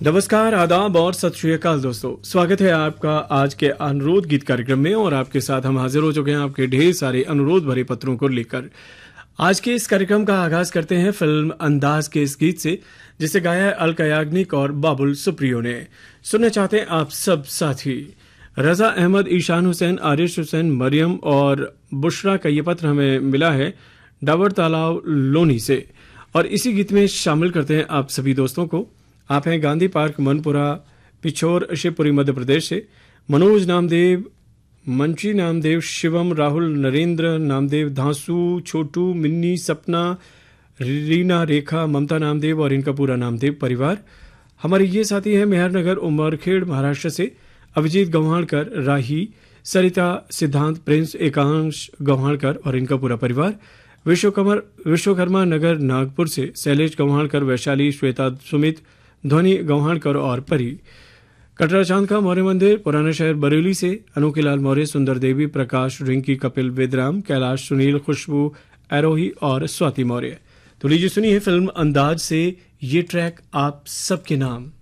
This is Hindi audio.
नमस्कार, आदाब और सत श्री अकाल दोस्तों। स्वागत है आपका आज के अनुरोध गीत कार्यक्रम में और आपके साथ हम हाजिर हो चुके हैं आपके ढेर सारे अनुरोध भरे पत्रों को लेकर। आज के इस कार्यक्रम का आगाज करते हैं फिल्म अंदाज के इस गीत से, जिसे गाया है अलका याग्निक और बाबुल सुप्रियो ने। सुनना चाहते हैं आप सब साथी। रजा अहमद, ईशान हुसैन, आरिश हुसैन, मरियम और बुशरा का ये पत्र हमें मिला है डाबर तालाब लोनी से, और इसी गीत में शामिल करते हैं आप सभी दोस्तों को। आप हैं गांधी पार्क, मनपुरा, पिछोर, शिवपुरी, मध्य प्रदेश से। मनोज नामदेव, मंची नामदेव, शिवम, राहुल, नरेंद्र नामदेव, धांसू, छोटू, मिन्नी, सपना, रीना, रेखा, ममता नामदेव और इनका पूरा नामदेव परिवार। हमारे ये साथी हैं मेहरनगर, उमरखेड़, महाराष्ट्र से। अभिजीत गव्हाणकर, राही, सरिता, सिद्धांत, प्रिंस, एकांश गव्हाणकर और इनका पूरा परिवार। विश्वकर्मा नगर, नागपुर से शैलेश गव्हाणकर, वैशाली, श्वेता, सुमित, ध्वनि गव्हाणकर और परी। कटरा चांद का मौर्य मंदिर, पुराना शहर, बरेली से अनोखीलाल मौर्य, सुंदर देवी, प्रकाश, रिंकी, कपिल, वेदराम, कैलाश, सुनील, खुशबू, आरोही और स्वाति मौर्य। तो लीजिए सुनिए फिल्म अंदाज से ये ट्रैक आप सबके नाम।